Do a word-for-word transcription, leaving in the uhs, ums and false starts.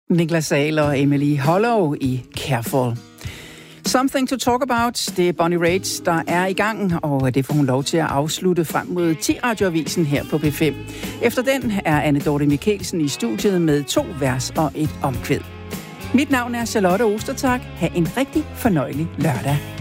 Niklas Sahl og Emily Hollow i Careful. Something to talk about, det er Bonnie Raitt, der er i gang, og det får hun lov til at afslutte frem mod ti-radioavisen her på P fem. Efter den er Anne Dorte Mikkelsen i studiet med to vers og et omkvæd. Mit navn er Charlotte Ostertag. Ha' en rigtig fornøjelig lørdag.